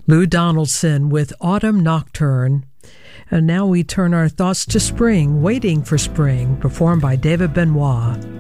Lou Donaldson with Autumn Nocturne. And now we turn our thoughts to spring, Waiting for Spring, performed by David Benoit.